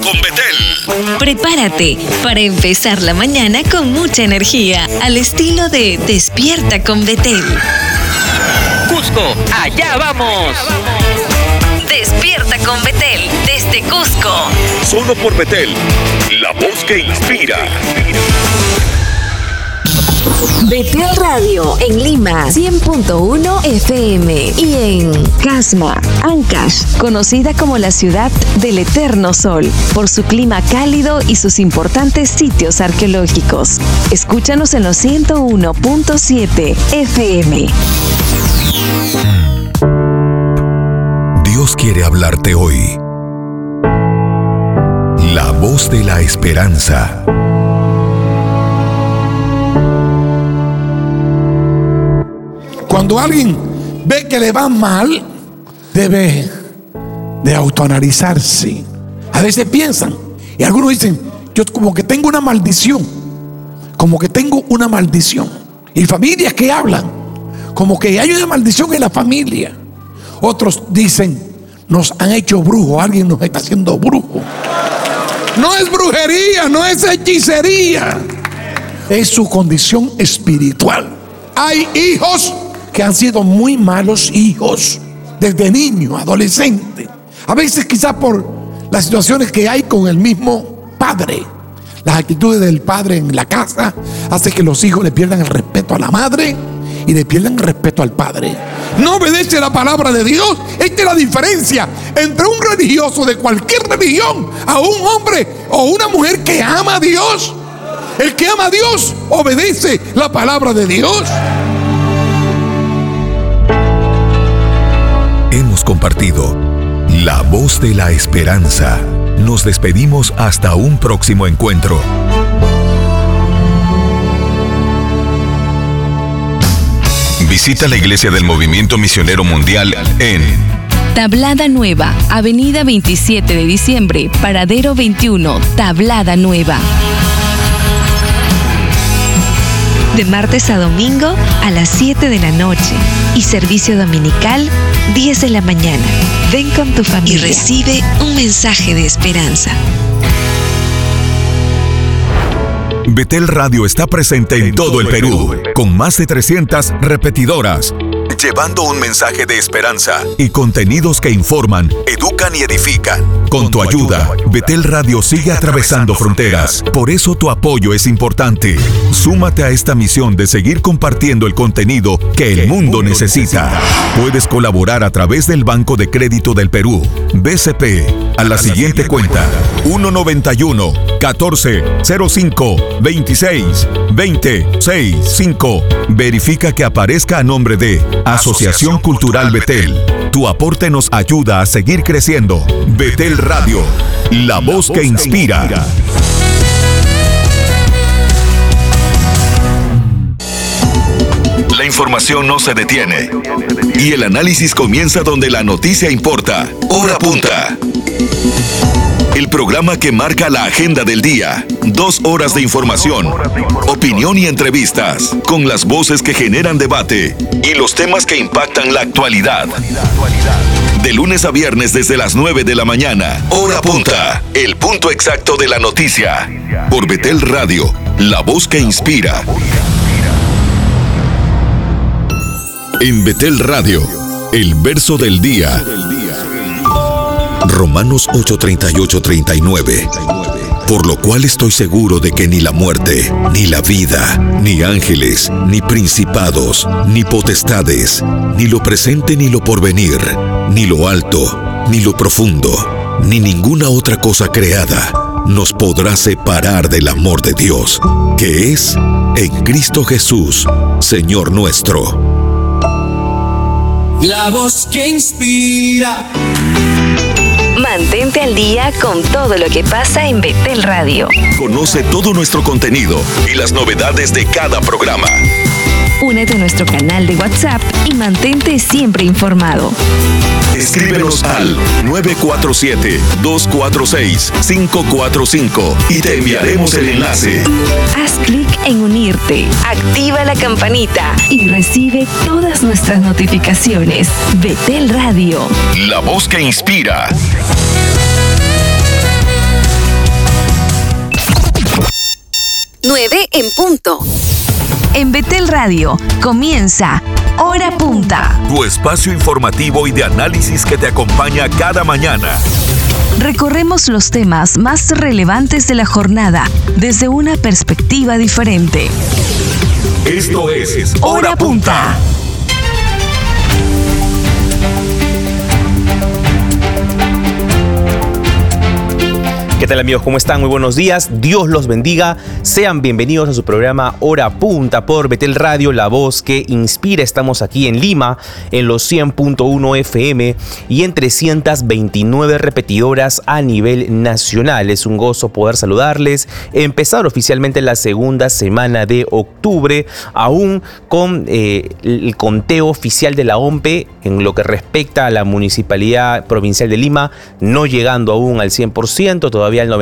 con Betel. Prepárate para empezar la mañana con mucha energía, al estilo de Despierta con Betel. Cusco, allá vamos. Despierta con Betel, desde Cusco. Solo por Betel, la voz que inspira. Betel Radio en Lima 100.1 FM y en Casma, Ancash, conocida como la ciudad del eterno sol, por su clima cálido y sus importantes sitios arqueológicos. Escúchanos en los 101.7 FM. Dios quiere hablarte hoy. La voz de la esperanza. Cuando alguien ve que le va mal, debe de autoanalizarse. A veces piensan, y algunos dicen, yo como que tengo una maldición. Como que tengo una maldición. Y familias que hablan, como que hay una maldición en la familia. Otros dicen, nos han hecho brujos, alguien nos está haciendo brujo. No es brujería, no es hechicería, es su condición espiritual. Hay hijos que han sido muy malos hijos desde niño, adolescente. A veces quizás por las situaciones que hay con el mismo padre. Las actitudes del padre en la casa hacen que los hijos le pierdan el respeto a la madre y le pierdan el respeto al padre. No obedece la palabra de Dios. Esta es la diferencia entre un religioso de cualquier religión a un hombre o una mujer que ama a Dios. El que ama a Dios obedece la palabra de Dios. Hemos compartido La Voz de la Esperanza. Nos despedimos hasta un próximo encuentro. Visita la Iglesia del Movimiento Misionero Mundial en Tablada Nueva, Avenida 27 de Diciembre, Paradero 21, Tablada Nueva. De martes a domingo a las 7 de la noche y servicio dominical 10 de la mañana. Ven con tu familia y recibe un mensaje de esperanza. Betel Radio está presente en todo el Perú, con más de 300 repetidoras, llevando un mensaje de esperanza y contenidos que informan, educan y edifican. Con tu ayuda, Betel Radio sigue atravesando fronteras. Por eso tu apoyo es importante. Súmate a esta misión de seguir compartiendo el contenido que el mundo necesita. Puedes colaborar a través del Banco de Crédito del Perú, BCP, a la siguiente cuenta: 191 14 05 26 20 65. Verifica que aparezca a nombre de Asociación Cultural Betel. Tu aporte nos ayuda a seguir creciendo. Betel Radio, la voz que inspira. La información no se detiene y el análisis comienza donde la noticia importa. Hora Punta. El programa que marca la agenda del día. 2 horas de información, opinión y entrevistas, con las voces que generan debate y los temas que impactan la actualidad. De lunes a viernes desde las 9 de la mañana. Hora Punta, el punto exacto de la noticia. Por Betel Radio, la voz que inspira. En Betel Radio, el verso del día. Romanos 8:38-39. Por lo cual estoy seguro de que ni la muerte, ni la vida, ni ángeles, ni principados, ni potestades, ni lo presente ni lo porvenir, ni lo alto, ni lo profundo, ni ninguna otra cosa creada nos podrá separar del amor de Dios, que es en Cristo Jesús, Señor nuestro. La voz que inspira. Mantente al día con todo lo que pasa en Betel Radio. Conoce todo nuestro contenido y las novedades de cada programa. Únete a nuestro canal de WhatsApp y mantente siempre informado. Escríbenos al 947-246-545 y te enviaremos el enlace. Haz clic en unirte, activa la campanita y recibe todas nuestras notificaciones. Betel Radio, la voz que inspira. 9 en punto. En Betel Radio comienza Hora Punta. Tu espacio informativo y de análisis que te acompaña cada mañana. Recorremos los temas más relevantes de la jornada desde una perspectiva diferente. Esto es Hora Punta. ¿Qué tal, amigos? ¿Cómo están? Muy buenos días. Dios los bendiga. Sean bienvenidos a su programa Hora Punta por Betel Radio, la voz que inspira. Estamos aquí en Lima, en los 100.1 FM y en 329 repetidoras a nivel nacional. Es un gozo poder saludarles. Empezar oficialmente la segunda semana de octubre, aún con el conteo oficial de la OMPE en lo que respecta a la Municipalidad Provincial de Lima, no llegando aún al 100%, todavía al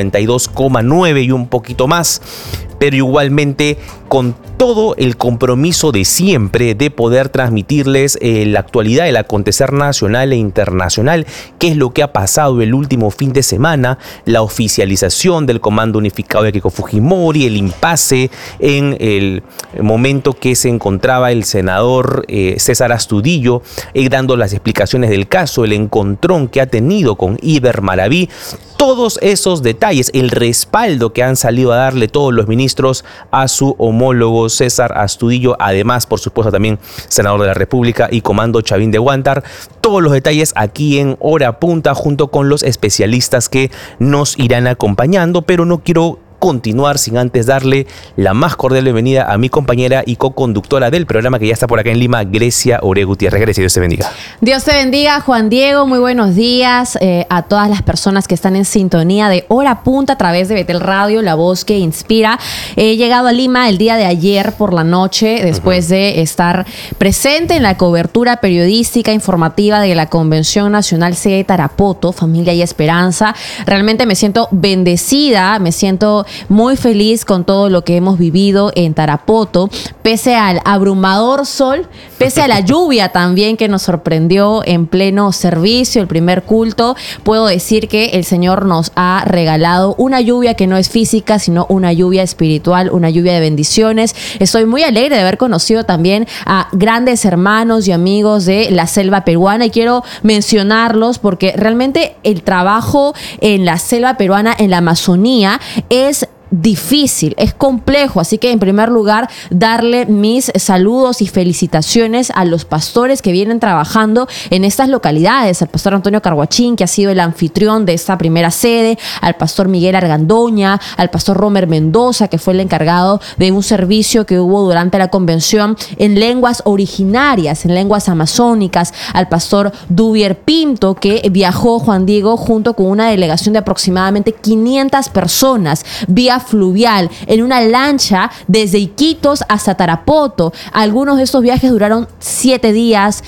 92,9 y un poquito más, pero igualmente con todo el compromiso de siempre de poder transmitirles la actualidad del acontecer nacional e internacional, qué es lo que ha pasado el último fin de semana, la oficialización del Comando Unificado de Keiko Fujimori, el impasse en el momento que se encontraba el senador César Astudillo dando las explicaciones del caso, el encontrón que ha tenido con Iber Maraví, todos esos detalles, el respaldo que han salido a darle todos los ministros a su homólogo César Astudillo, además, por supuesto, también senador de la República y comando Chavín de Huántar. Todos los detalles aquí en Hora Punta junto con los especialistas que nos irán acompañando, pero no quiero continuar sin antes darle la más cordial bienvenida a mi compañera y co-conductora del programa que ya está por acá en Lima, Grecia Ore Gutiérrez. Grecia, Dios te bendiga. Dios te bendiga, Juan Diego. Muy buenos días a todas las personas que están en sintonía de Hora Punta a través de Betel Radio, la voz que inspira. He llegado a Lima el día de ayer por la noche, después de estar presente en la cobertura periodística informativa de la Convención Nacional C de Tarapoto, Familia y Esperanza. Realmente me siento bendecida, me siento muy feliz con todo lo que hemos vivido en Tarapoto, pese al abrumador sol, pese a la lluvia también que nos sorprendió en pleno servicio, el primer culto. Puedo decir que el Señor nos ha regalado una lluvia que no es física, sino una lluvia espiritual, una lluvia de bendiciones. Estoy muy alegre de haber conocido también a grandes hermanos y amigos de la selva peruana y quiero mencionarlos porque realmente el trabajo en la selva peruana, en la Amazonía, es difícil, es complejo, así que en primer lugar darle mis saludos y felicitaciones a los pastores que vienen trabajando en estas localidades, al pastor Antonio Carguachín, que ha sido el anfitrión de esta primera sede, al pastor Miguel Argandoña, al pastor Romer Mendoza, que fue el encargado de un servicio que hubo durante la convención en lenguas originarias, en lenguas amazónicas, al pastor Dubier Pinto, que viajó, Juan Diego, junto con una delegación de aproximadamente 500 personas vía fluvial en una lancha desde Iquitos hasta Tarapoto. Algunos de estos viajes duraron 7 días,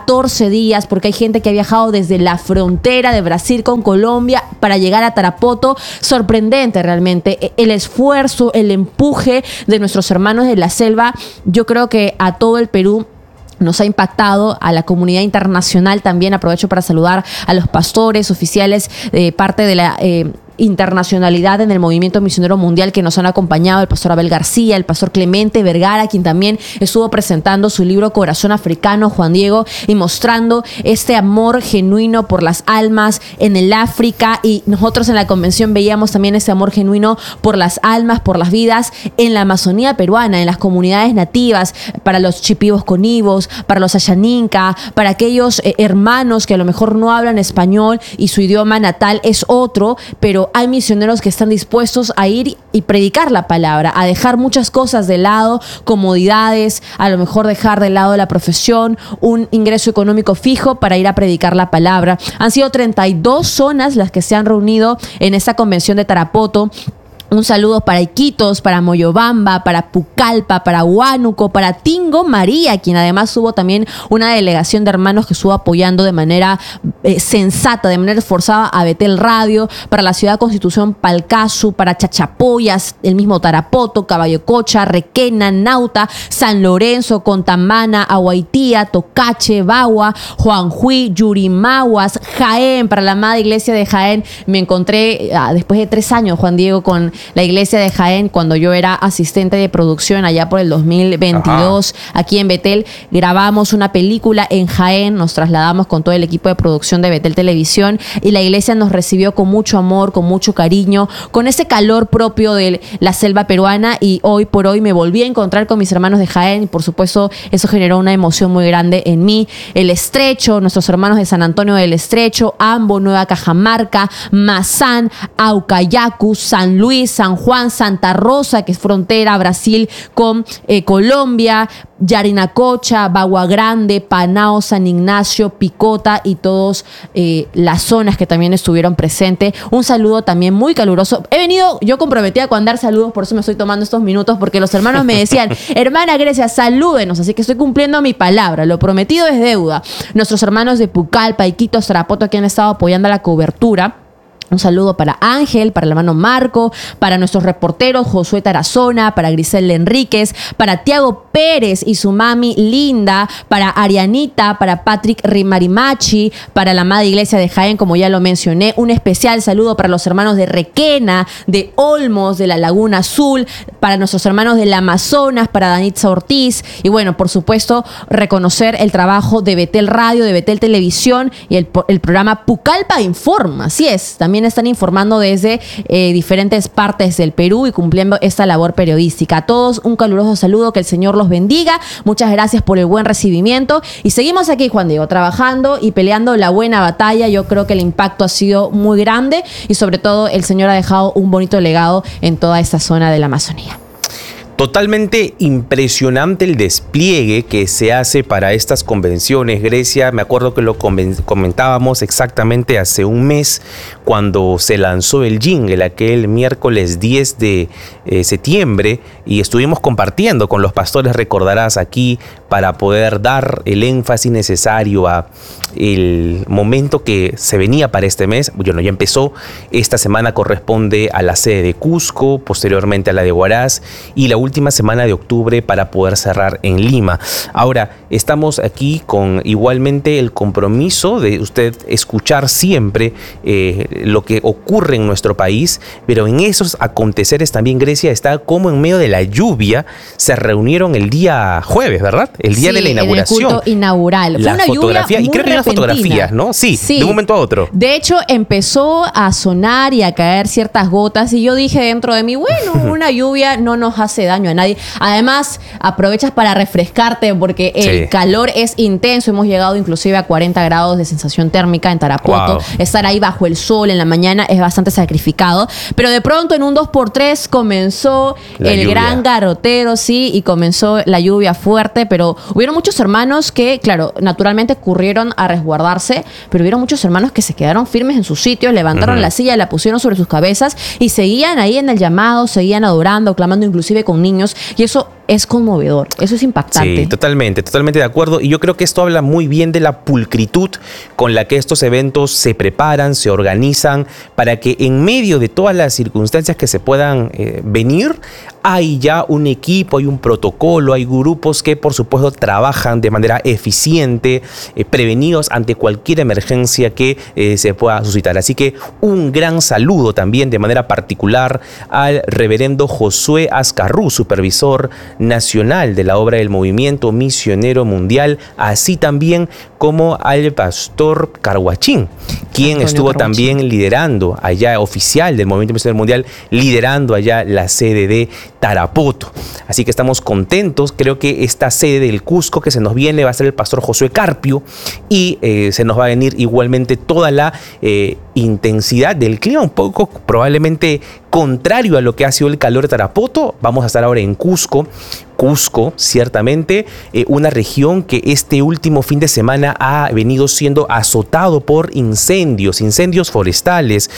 14 días, porque hay gente que ha viajado desde la frontera de Brasil con Colombia para llegar a Tarapoto. Sorprendente realmente el esfuerzo, el empuje de nuestros hermanos de la selva. Yo creo que a todo el Perú nos ha impactado, a la comunidad internacional también. Aprovecho para saludar a los pastores oficiales, parte de la internacionalidad en el movimiento misionero mundial que nos han acompañado, el pastor Abel García, el pastor Clemente Vergara, quien también estuvo presentando su libro Corazón Africano, Juan Diego, y mostrando este amor genuino por las almas en el África, y nosotros en la convención veíamos también ese amor genuino por las almas, por las vidas en la Amazonía peruana, en las comunidades nativas, para los chipivos conivos, para los ayaninca, para aquellos hermanos que a lo mejor no hablan español y su idioma natal es otro, pero hay misioneros que están dispuestos a ir y predicar la palabra, a dejar muchas cosas de lado, comodidades, a lo mejor dejar de lado la profesión, un ingreso económico fijo para ir a predicar la palabra. Han sido 32 zonas las que se han reunido en esta convención de Tarapoto. Un saludo para Iquitos, para Moyobamba, para Pucallpa, para Huánuco, para Tingo María, quien además hubo también una delegación de hermanos que estuvo apoyando de manera sensata, de manera esforzada a Betel Radio, para la ciudad de Constitución Palcazu, para Chachapoyas, el mismo Tarapoto, Caballococha, Requena, Nauta, San Lorenzo, Contamana, Aguaitía, Tocache, Bagua, Juanjuy, Yurimaguas, Jaén. Para la amada iglesia de Jaén me encontré después de 3 años, Juan Diego, con la iglesia de Jaén cuando yo era asistente de producción allá por el 2022. Ajá. Aquí en Betel grabamos una película en Jaén, nos trasladamos con todo el equipo de producción de Betel Televisión y la iglesia nos recibió con mucho amor, con mucho cariño, con ese calor propio de la selva peruana, y hoy por hoy me volví a encontrar con mis hermanos de Jaén y por supuesto eso generó una emoción muy grande en mí. El Estrecho, nuestros hermanos de San Antonio del Estrecho, Ambo, Nueva Cajamarca, Mazán, Aucayacu, San Luis, San Juan, Santa Rosa, que es frontera Brasil con Colombia, Yarinacocha, Bagua Grande, Panao, San Ignacio, Picota y todas las zonas que también estuvieron presentes. Un saludo también muy caluroso. He venido yo comprometida con dar saludos, por eso me estoy tomando estos minutos, porque los hermanos me decían, hermana Grecia, salúdenos, así que estoy cumpliendo mi palabra, lo prometido es deuda. Nuestros hermanos de Pucallpa, Iquitos, Tarapoto, que han estado apoyando la cobertura. Un saludo para Ángel, para el hermano Marco, para nuestros reporteros Josué Tarazona, para Grisel Enríquez, para Tiago Pérez y su mami Linda, para Arianita, para Patrick Rimarimachi, para la amada iglesia de Jaén, como ya lo mencioné. Un especial saludo para los hermanos de Requena, de Olmos, de la Laguna Azul, para nuestros hermanos del Amazonas, para Danitza Ortiz. Y bueno, por supuesto, reconocer el trabajo de Betel Radio, de Betel Televisión y el programa Pucallpa Informa. Así es, también están informando desde diferentes partes del Perú y cumpliendo esta labor periodística. A todos un caluroso saludo, que el Señor los bendiga. Muchas gracias por el buen recibimiento y seguimos aquí, Juan Diego, trabajando y peleando la buena batalla. Yo creo que el impacto ha sido muy grande y sobre todo el Señor ha dejado un bonito legado en toda esta zona de la Amazonía. Totalmente impresionante el despliegue que se hace para estas convenciones, Grecia. Me acuerdo que lo comentábamos exactamente hace un mes cuando se lanzó el jingle, aquel miércoles 10 de septiembre, y estuvimos compartiendo con los pastores, recordarás, aquí para poder dar el énfasis necesario a el momento que se venía para este mes. Bueno, ya empezó, esta semana corresponde a la sede de Cusco, posteriormente a la de Huaraz y la última semana de octubre para poder cerrar en Lima. Ahora, estamos aquí con igualmente el compromiso de usted escuchar siempre lo que ocurre en nuestro país, pero en esos aconteceres también Grecia está como en medio de la lluvia. Se reunieron el día jueves, ¿verdad? El día de la inauguración. En el culto inaugural. Fue la una fotografía, lluvia y creo que hay unas fotografías, ¿no? Sí, de un momento a otro. De hecho, empezó a sonar y a caer ciertas gotas y yo dije dentro de mí, bueno, una lluvia no nos hace daño a nadie. Además, aprovechas para refrescarte porque el calor es intenso. Hemos llegado inclusive a 40 grados de sensación térmica en Tarapoto. Wow. Estar ahí bajo el sol en la mañana es bastante sacrificado. Pero de pronto en un 2x3 comenzó el gran garrotero, sí, y comenzó la lluvia fuerte, pero hubieron muchos hermanos que, claro, naturalmente corrieron a resguardarse, pero hubieron muchos hermanos que se quedaron firmes en sus sitios, levantaron la silla, la pusieron sobre sus cabezas y seguían ahí en el llamado, seguían adorando, clamando inclusive con niños, y eso es conmovedor, eso es impactante. Sí, totalmente de acuerdo, y yo creo que esto habla muy bien de la pulcritud con la que estos eventos se preparan, se organizan, para que en medio de todas las circunstancias que se puedan venir, hay ya un equipo, hay un protocolo, hay grupos que por supuesto trabajan de manera eficiente, prevenidos ante cualquier emergencia que se pueda suscitar. Así que un gran saludo también de manera particular al reverendo Josué Azcarrú, supervisor nacional de la obra del Movimiento Misionero Mundial, así también como al pastor Carhuachín, quien estuvo también liderando allá, oficial del Movimiento Misionero Mundial, liderando allá la sede de Tarapoto. Así que estamos contentos. Creo que esta sede del Cusco que se nos viene va a ser el pastor Josué Carpio, y se nos va a venir igualmente toda la intensidad del clima, un poco probablemente contrario a lo que ha sido el calor de Tarapoto. Vamos a estar ahora en Cusco. Cusco, ciertamente, una región que este último fin de semana ha venido siendo azotado por incendios forestales,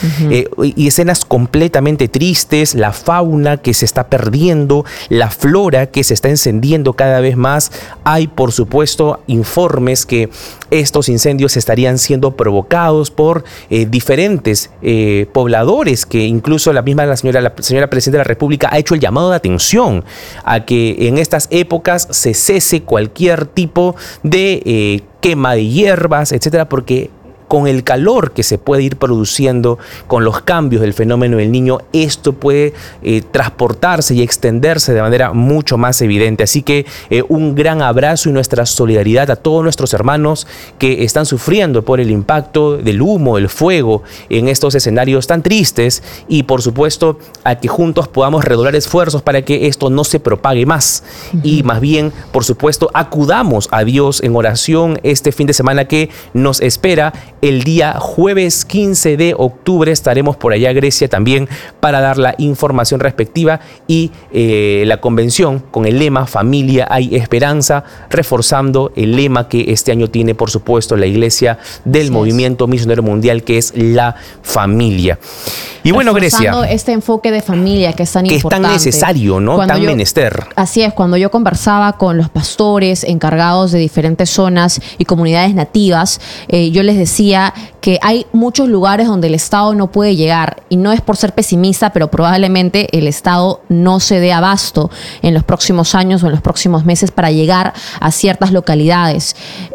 y escenas completamente tristes, la fauna que se está perdiendo, la flora que se está encendiendo cada vez más. Hay, por supuesto, informes que estos incendios estarían siendo provocados por diferentes pobladores, que incluso la señora Presidenta de la República ha hecho el llamado de atención a que en estas épocas se cese cualquier tipo de quema de hierbas, etcétera, porque con el calor que se puede ir produciendo con los cambios del fenómeno del Niño, esto puede transportarse y extenderse de manera mucho más evidente. Así que un gran abrazo y nuestra solidaridad a todos nuestros hermanos que están sufriendo por el impacto del humo, del fuego en estos escenarios tan tristes, y por supuesto a que juntos podamos redoblar esfuerzos para que esto no se propague más y más bien, por supuesto, acudamos a Dios en oración este fin de semana que nos espera. El día jueves 15 de octubre estaremos por allá, Grecia, también para dar la información respectiva y la convención con el lema Familia hay esperanza, reforzando el lema que este año tiene, por supuesto, la Iglesia del Movimiento Misionero Mundial, que es la familia. Y bueno, Grecia, este enfoque de familia que es tan importante, es tan necesario, ¿no? Tan menester. Así es, cuando yo conversaba con los pastores encargados de diferentes zonas y comunidades nativas, yo les decía que hay muchos lugares donde el Estado no puede llegar, y no es por ser pesimista, pero probablemente el Estado no se dé abasto en los próximos años o en los próximos meses para llegar a ciertas localidades.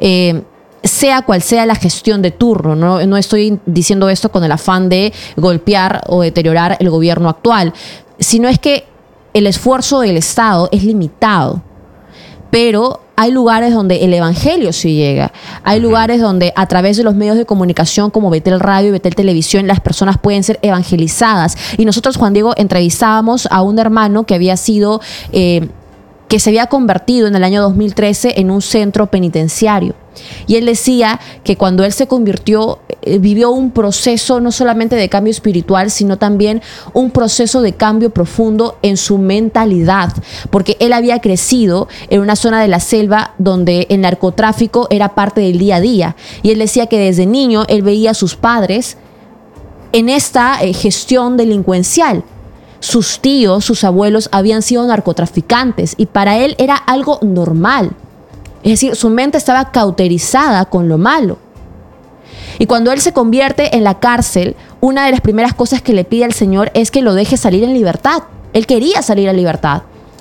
Sea cual sea la gestión de turno, no estoy diciendo esto con el afán de golpear o deteriorar el gobierno actual, sino es que el esfuerzo del Estado es limitado, pero hay lugares donde el evangelio sí llega. Hay lugares donde a través de los medios de comunicación como Betel Radio y Betel Televisión las personas pueden ser evangelizadas. Y nosotros, Juan Diego, entrevistábamos a un hermano que había sido, que se había convertido en el año 2013 en un centro penitenciario. Y él decía que cuando él se convirtió, vivió un proceso no solamente de cambio espiritual, sino también un proceso de cambio profundo en su mentalidad, porque él había crecido en una zona de la selva donde el narcotráfico era parte del día a día. Y él decía que desde niño él veía a sus padres en esta gestión delincuencial. Sus tíos, sus abuelos habían sido narcotraficantes y para él era algo normal. Es decir, su mente estaba cauterizada con lo malo. Y cuando él se convierte en la cárcel, una de las primeras cosas que le pide al Señor es que lo deje salir en libertad. Él quería salir en libertad.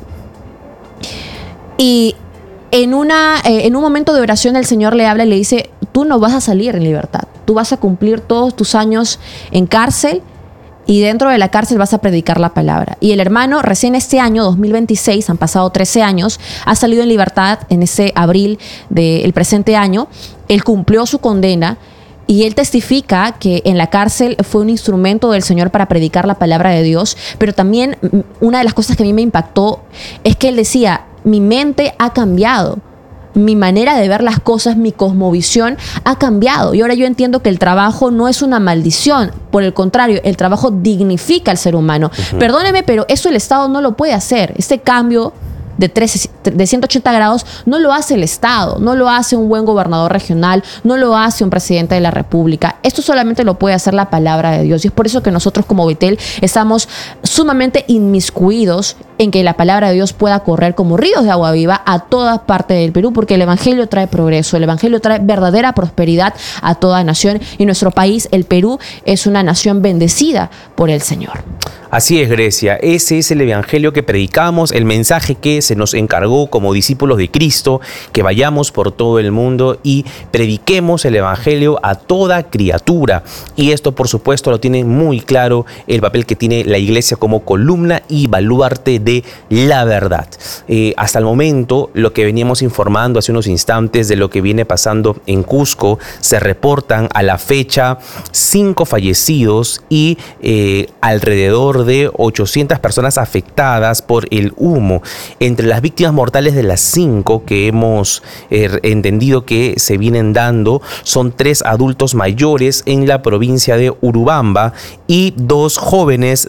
Y en un momento de oración el Señor le habla y le dice: tú no vas a salir en libertad. Tú vas a cumplir todos tus años en cárcel, y dentro de la cárcel vas a predicar la palabra. Y el hermano recién este año, 2026, han pasado 13 años, ha salido en libertad en ese abril del presente año. Él cumplió su condena y él testifica que en la cárcel fue un instrumento del Señor para predicar la palabra de Dios. Pero también una de las cosas que a mí me impactó es que él decía: mi mente ha cambiado. Mi manera de ver las cosas, mi cosmovisión ha cambiado. Y ahora yo entiendo que el trabajo no es una maldición. Por el contrario, el trabajo dignifica al ser humano. Perdóneme, pero eso el Estado no lo puede hacer. Este cambio de 180 grados no lo hace el Estado, no lo hace un buen gobernador regional, no lo hace un presidente de la República. Esto solamente lo puede hacer la palabra de Dios. Y es por eso que nosotros como Betel estamos sumamente inmiscuidos en que la palabra de Dios pueda correr como ríos de agua viva a toda parte del Perú, porque el evangelio trae progreso, el evangelio trae verdadera prosperidad a toda nación, y nuestro país, el Perú, es una nación bendecida por el Señor. Así es, Grecia, ese es el evangelio que predicamos, el mensaje que se nos encargó como discípulos de Cristo, que vayamos por todo el mundo y prediquemos el evangelio a toda criatura. Y esto, por supuesto, lo tiene muy claro el papel que tiene la iglesia como columna y baluarte de la verdad. Hasta el momento, lo que veníamos informando hace unos instantes de lo que viene pasando en Cusco, se reportan a la fecha 5 fallecidos y alrededor de 800 personas afectadas por el humo. Entre las víctimas mortales de las 5 que hemos entendido que se vienen dando, son 3 adultos mayores en la provincia de Urubamba y 2 jóvenes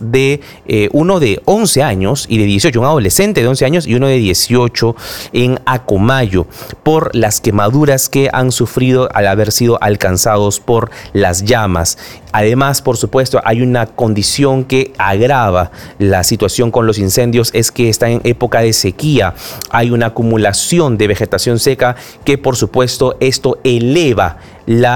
uno de 11 años y de 18, un adolescente de 11 años y uno de 18 en Acomayo, por las quemaduras que han sufrido al haber sido alcanzados por las llamas. Además, por supuesto, hay una condición que agrava la situación con los incendios, es que está en época de sequía. Hay una acumulación de vegetación seca que, por supuesto, esto eleva la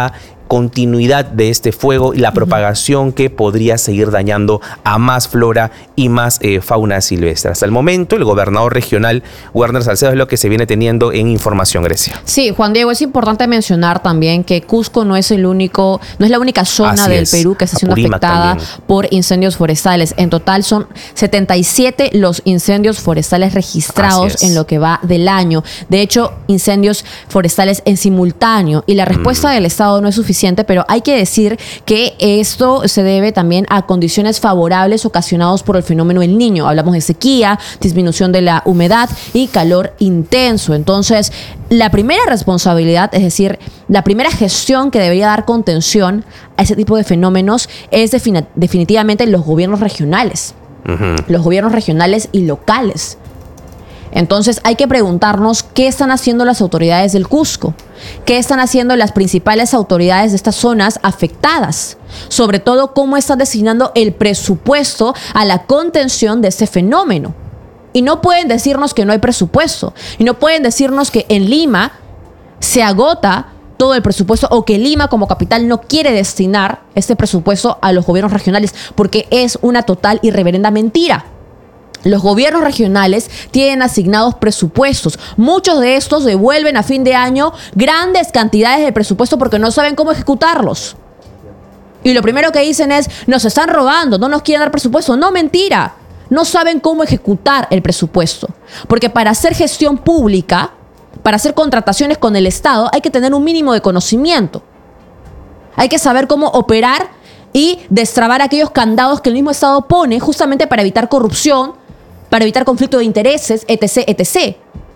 continuidad de este fuego y la propagación que podría seguir dañando a más flora y más fauna silvestre. Hasta el momento, el gobernador regional, Werner Salcedo, es lo que se viene teniendo en información, Grecia. Sí, Juan Diego, es importante mencionar también que Cusco no es la única zona del Perú que está siendo afectada por incendios forestales. En total son 77 los incendios forestales registrados en lo que va del año. De hecho, incendios forestales en simultáneo. Y la respuesta del Estado no es suficiente, pero hay que decir que esto se debe también a condiciones favorables ocasionados por el fenómeno El Niño. Hablamos de sequía, disminución de la humedad y calor intenso. Entonces, la primera responsabilidad, es decir, la primera gestión que debería dar contención a ese tipo de fenómenos es definitivamente los gobiernos regionales. Los gobiernos regionales y locales. Entonces hay que preguntarnos qué están haciendo las autoridades del Cusco, qué están haciendo las principales autoridades de estas zonas afectadas, sobre todo cómo están designando el presupuesto a la contención de este fenómeno. Y no pueden decirnos que no hay presupuesto, y no pueden decirnos que en Lima se agota todo el presupuesto o que Lima como capital no quiere destinar este presupuesto a los gobiernos regionales, porque es una total y reverenda mentira. Los gobiernos regionales tienen asignados presupuestos. Muchos de estos devuelven a fin de año grandes cantidades de presupuesto porque no saben cómo ejecutarlos. Y lo primero que dicen es, nos están robando, no nos quieren dar presupuesto. No, mentira. No saben cómo ejecutar el presupuesto. Porque para hacer gestión pública, para hacer contrataciones con el Estado, hay que tener un mínimo de conocimiento. Hay que saber cómo operar y destrabar aquellos candados que el mismo Estado pone justamente para evitar corrupción, para evitar conflicto de intereses, etc., etc.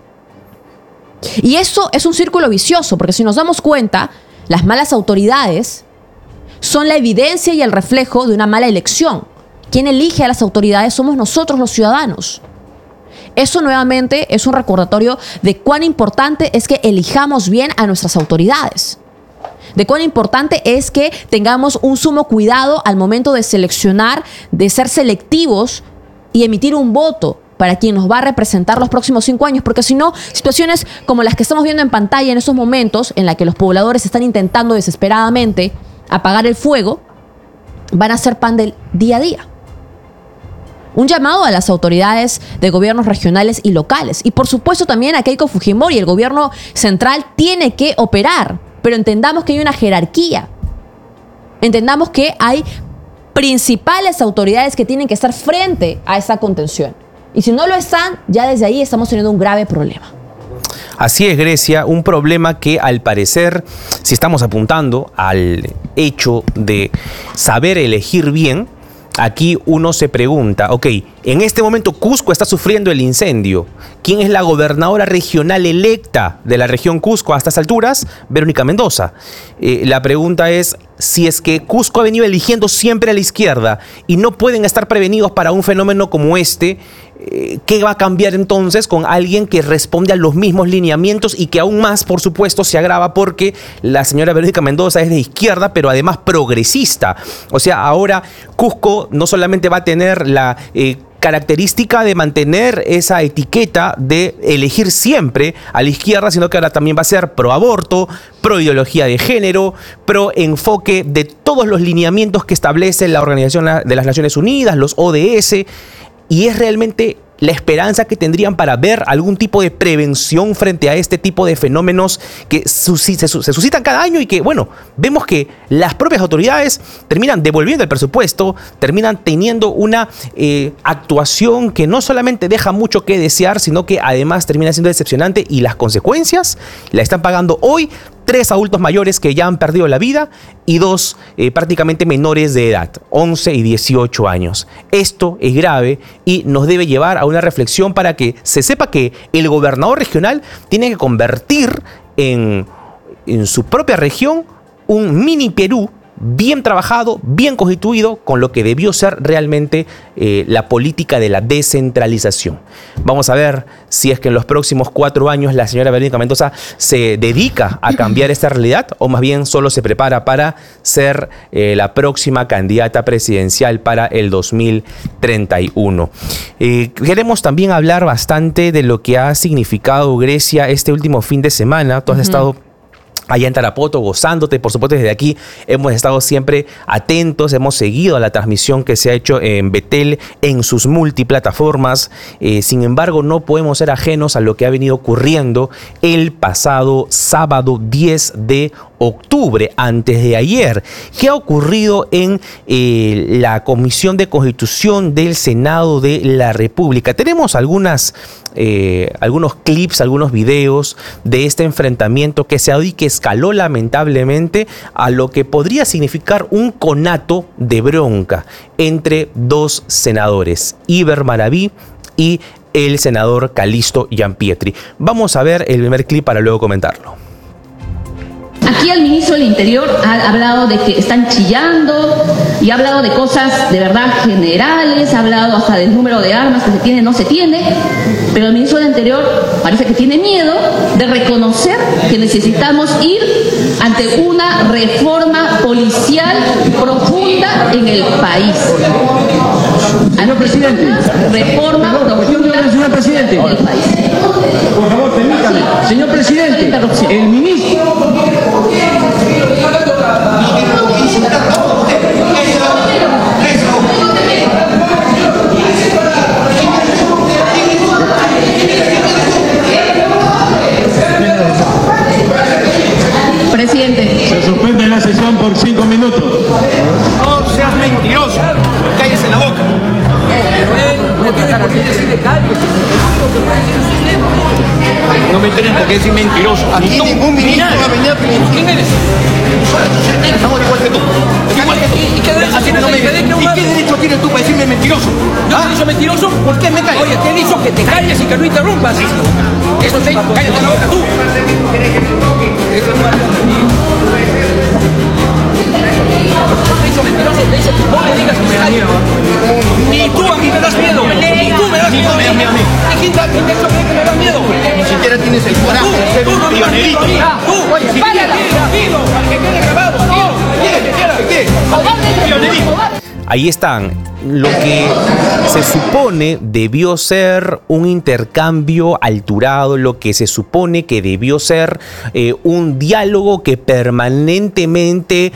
Y eso es un círculo vicioso, porque si nos damos cuenta, las malas autoridades son la evidencia y el reflejo de una mala elección. Quien elige a las autoridades somos nosotros, los ciudadanos. Eso nuevamente es un recordatorio de cuán importante es que elijamos bien a nuestras autoridades. De cuán importante es que tengamos un sumo cuidado al momento de seleccionar, de ser selectivos y emitir un voto para quien nos va a representar los próximos 5 años, porque si no, situaciones como las que estamos viendo en pantalla en estos momentos, en la que los pobladores están intentando desesperadamente apagar el fuego, van a ser pan del día a día. Un llamado a las autoridades de gobiernos regionales y locales. Y por supuesto también a Keiko Fujimori. El gobierno central tiene que operar, pero entendamos que hay una jerarquía. Entendamos que hay principales autoridades que tienen que estar frente a esa contención. Y si no lo están, ya desde ahí estamos teniendo un grave problema. Así es, Grecia, un problema que al parecer, si estamos apuntando al hecho de saber elegir bien, aquí uno se pregunta, ok, en este momento Cusco está sufriendo el incendio. ¿Quién es la gobernadora regional electa de la región Cusco a estas alturas? Verónica Mendoza. La pregunta es si es que Cusco ha venido eligiendo siempre a la izquierda y no pueden estar prevenidos para un fenómeno como este. ¿Qué va a cambiar entonces con alguien que responde a los mismos lineamientos y que aún más, por supuesto, se agrava porque la señora Verónica Mendoza es de izquierda, pero además progresista? O sea, ahora Cusco no solamente va a tener la característica de mantener esa etiqueta de elegir siempre a la izquierda, sino que ahora también va a ser pro aborto, pro ideología de género, pro enfoque de todos los lineamientos que establece la Organización de las Naciones Unidas, los ODS. Y es realmente la esperanza que tendrían para ver algún tipo de prevención frente a este tipo de fenómenos que se suscitan cada año y que, bueno, vemos que las propias autoridades terminan devolviendo el presupuesto, terminan teniendo una actuación que no solamente deja mucho que desear, sino que además termina siendo decepcionante, y las consecuencias la están pagando hoy 3 adultos mayores que ya han perdido la vida y 2 prácticamente menores de edad, 11 y 18 años. Esto es grave y nos debe llevar a una reflexión para que se sepa que el gobernador regional tiene que convertir en su propia región un mini Perú bien trabajado, bien constituido, con lo que debió ser realmente la política de la descentralización. Vamos a ver si es que en los próximos 4 años la señora Verónica Mendoza se dedica a cambiar esta realidad, o más bien solo se prepara para ser la próxima candidata presidencial para el 2031. Queremos también hablar bastante de lo que ha significado Grecia este último fin de semana. Tú has estado allá en Tarapoto, gozándote. Por supuesto, desde aquí hemos estado siempre atentos, hemos seguido a la transmisión que se ha hecho en Betel en sus multiplataformas. Sin embargo, no podemos ser ajenos a lo que ha venido ocurriendo el pasado sábado 10 de octubre, antes de ayer. ¿Qué ha ocurrido en la Comisión de Constitución del Senado de la República? Tenemos algunos clips, algunos videos de este enfrentamiento que se ha dado y que escaló lamentablemente a lo que podría significar un conato de bronca entre dos senadores, Iber Maraví y el senador Calixto Gianpietri. Vamos a ver el primer clip para luego comentarlo. Aquí el ministro del Interior ha hablado de que están chillando y ha hablado de cosas de verdad generales, ha hablado hasta del número de armas que se tiene, no se tiene, pero el ministro del Interior parece que tiene miedo de reconocer que necesitamos ir ante una reforma policial profunda en el país. Señor presidente. Reforma profunda señor presidente. en el país. Por favor, permítame. Señor presidente, el ministro... Presidente. Se suspende la sesión por 5 minutos. No seas mentiroso. Cállese la boca. No tiene por qué decirle cállese. No me tienen por qué decir mentiroso. Aquí ningún ministro va a venir a pedir. ¿Quién eres? Estamos igual que tú. Igual que tú. ¿Y qué derecho tienes? ¿Y qué derecho tienes tú para decirme mentiroso? ¿Yo te he dicho mentiroso? ¿Por qué me callas? Oye, te he dicho que te calles y que no interrumpas. Eso te... Cállate la boca tú. Te he dicho mentiroso, te he dicho que no me digas que me calles. Ni tú a mí me das miedo. Ni tú me das miedo. ¿Y quién te ha dicho que me das miedo? Ni siquiera tienes el coraje de ser un pionerito. Tú, oye, párate. Dilo, para que quede grabado. ¿Qué? Pionerito. Ahí están. Lo que se supone debió ser un intercambio alturado, lo que se supone que debió ser un diálogo que permanentemente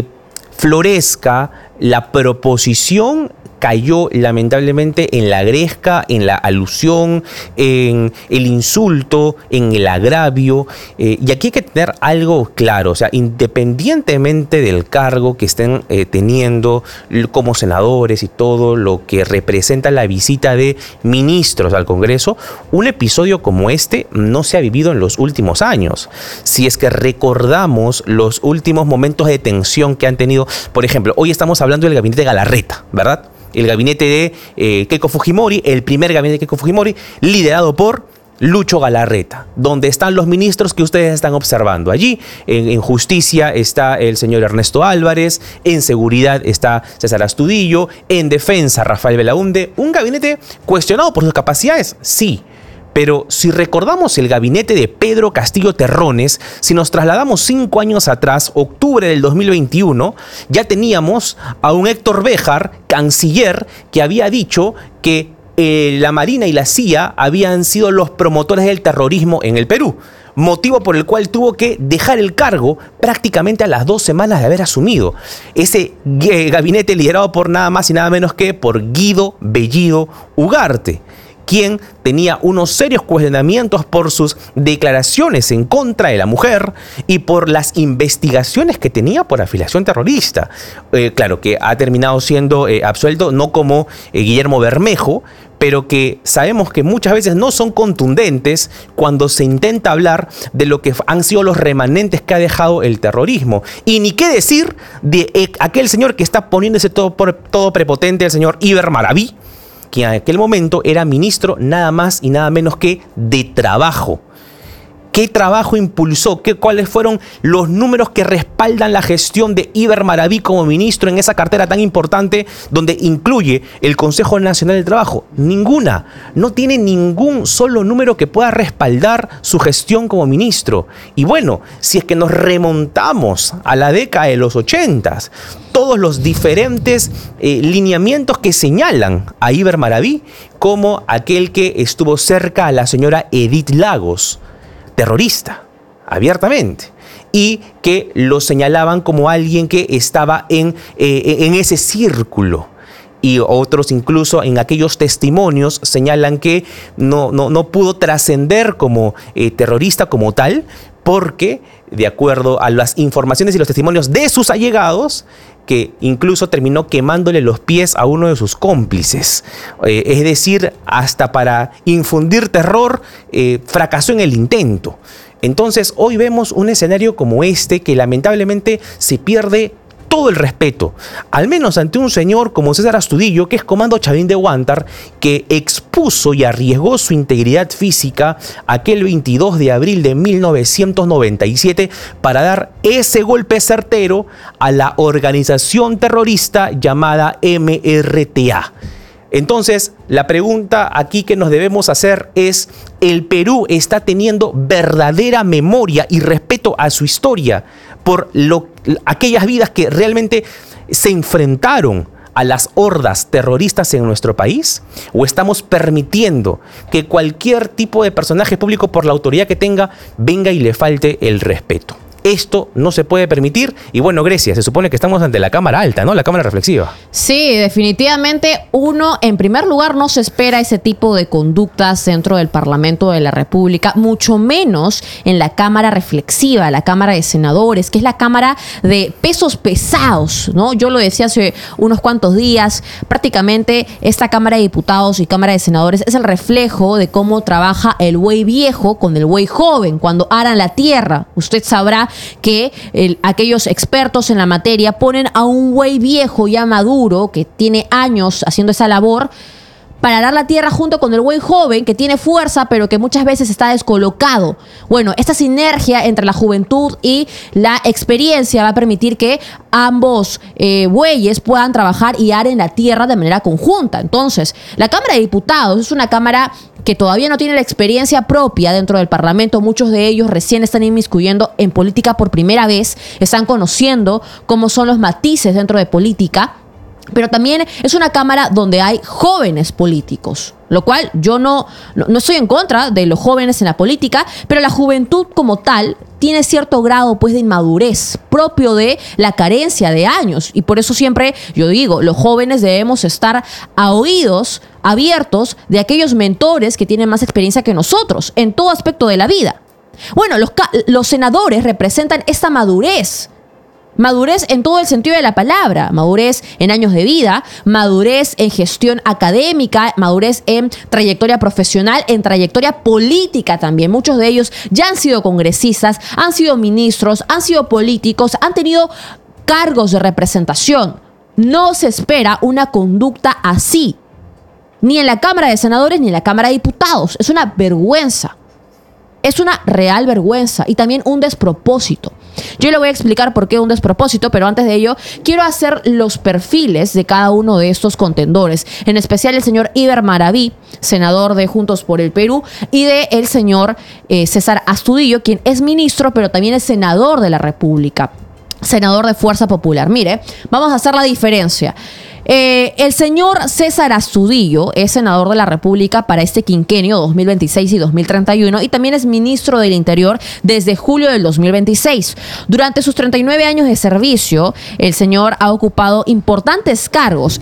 florezca, la proposición cayó lamentablemente en la gresca, en la alusión, en el insulto, en el agravio. Y aquí hay que tener algo claro, o sea, independientemente del cargo que estén teniendo como senadores y todo lo que representa la visita de ministros al Congreso, un episodio como este no se ha vivido en los últimos años. Si es que recordamos los últimos momentos de tensión que han tenido, por ejemplo, hoy estamos hablando del gabinete de Galarreta, ¿verdad? El gabinete de Keiko Fujimori, el primer gabinete de Keiko Fujimori, liderado por Lucho Galarreta, donde están los ministros que ustedes están observando. Allí, en justicia está el señor Ernesto Álvarez, en seguridad está César Astudillo, en defensa Rafael Belaunde. Un gabinete cuestionado por sus capacidades, sí. Pero si recordamos el gabinete de Pedro Castillo Terrones, si nos trasladamos 5 años atrás, octubre del 2021, ya teníamos a un Héctor Béjar, canciller, que había dicho que la Marina y la CIA habían sido los promotores del terrorismo en el Perú, motivo por el cual tuvo que dejar el cargo prácticamente a las 2 semanas de haber asumido. Ese gabinete liderado por nada más y nada menos que por Guido Bellido Ugarte, quien tenía unos serios cuestionamientos por sus declaraciones en contra de la mujer y por las investigaciones que tenía por afiliación terrorista. Claro que ha terminado siendo absuelto, no como Guillermo Bermejo, pero que sabemos que muchas veces no son contundentes cuando se intenta hablar de lo que han sido los remanentes que ha dejado el terrorismo. Y ni qué decir de aquel señor que está poniéndose todo prepotente, el señor Iber Maraví, que en aquel momento era ministro nada más y nada menos que de Trabajo. ¿Qué trabajo impulsó? ¿Cuáles fueron los números que respaldan la gestión de Iber Maraví como ministro en esa cartera tan importante donde incluye el Consejo Nacional del Trabajo? Ninguna. No tiene ningún solo número que pueda respaldar su gestión como ministro. Y bueno, si es que nos remontamos a la década de los 80s, todos los diferentes lineamientos que señalan a Iber Maraví como aquel que estuvo cerca a la señora Edith Lagos, terrorista, abiertamente. y que lo señalaban como alguien que estaba en ese círculo. Y otros incluso en aquellos testimonios señalan que no pudo trascender como terrorista como tal, porque de acuerdo a las informaciones y los testimonios de sus allegados, que incluso terminó quemándole los pies a uno de sus cómplices. Es decir, hasta para infundir terror, fracasó en el intento. Entonces, hoy vemos un escenario como este que lamentablemente se pierde todo el respeto, al menos ante un señor como César Astudillo, que es comando Chavín de Huántar, que expuso y arriesgó su integridad física aquel 22 de abril de 1997 para dar ese golpe certero a la organización terrorista llamada MRTA. Entonces, la pregunta aquí que nos debemos hacer es, ¿el Perú está teniendo verdadera memoria y respeto a su historia por aquellas vidas que realmente se enfrentaron a las hordas terroristas en nuestro país? ¿O estamos permitiendo que cualquier tipo de personaje público, por la autoridad que tenga, venga y le falte el respeto? Esto no se puede permitir. Y bueno, Grecia, se supone que estamos ante la cámara alta, ¿no? La cámara reflexiva. Sí, definitivamente uno, en primer lugar, no se espera ese tipo de conductas dentro del Parlamento de la República, mucho menos en la Cámara Reflexiva, la Cámara de Senadores, que es la Cámara de pesos pesados, ¿no? Yo lo decía hace unos cuantos días, prácticamente esta Cámara de Diputados y Cámara de Senadores es el reflejo de cómo trabaja el buey viejo con el buey joven cuando aran la tierra. Usted sabrá que aquellos expertos en la materia ponen a un buey viejo ya maduro que tiene años haciendo esa labor para arar la tierra junto con el buey joven que tiene fuerza pero que muchas veces está descolocado. Bueno, esta sinergia entre la juventud y la experiencia va a permitir que ambos bueyes puedan trabajar y aren la tierra de manera conjunta. Entonces, la Cámara de Diputados es una cámara que todavía no tiene la experiencia propia dentro del Parlamento. Muchos de ellos recién están inmiscuyendo en política por primera vez, están conociendo cómo son los matices dentro de política. Pero también es una cámara donde hay jóvenes políticos, lo cual yo no estoy en contra de los jóvenes en la política, pero la juventud como tal tiene cierto grado pues de inmadurez propio de la carencia de años, y por eso siempre yo digo, los jóvenes debemos estar a oídos abiertos de aquellos mentores que tienen más experiencia que nosotros en todo aspecto de la vida. Bueno, los senadores representan esta madurez. Madurez en todo el sentido de la palabra, madurez en años de vida, madurez en gestión académica, madurez en trayectoria profesional, en trayectoria política también. Muchos de ellos ya han sido congresistas, han sido ministros, han sido políticos, han tenido cargos de representación. No se espera una conducta así, ni en la Cámara de Senadores ni en la Cámara de Diputados. Es una vergüenza. Es una real vergüenza y también un despropósito. Yo le voy a explicar por qué un despropósito, pero antes de ello quiero hacer los perfiles de cada uno de estos contendores, en especial el señor Iber Maraví, senador de Juntos por el Perú, y de el señor César Astudillo, quien es ministro, pero también es senador de la República, senador de Fuerza Popular. Mire, vamos a hacer la diferencia. El señor César Astudillo es senador de la República para este quinquenio 2026 y 2031 y también es ministro del Interior desde julio del 2026. Durante sus 39 años de servicio, el señor ha ocupado importantes cargos